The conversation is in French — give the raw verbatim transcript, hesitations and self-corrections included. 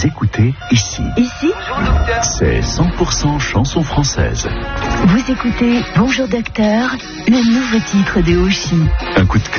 Vous écoutez ici. Ici, C'est cent pour cent chanson française. vous écoutez Bonjour Docteur, le nouveau titre de Oshi. Un coup de cœur.